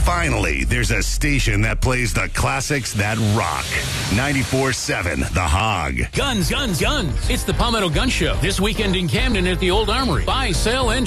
Finally, there's a station that plays the classics that rock. 94.7 The Hog. Guns, guns, guns. It's the Palmetto Gun Show. This weekend in Camden at the Old Armory. Buy, sell, and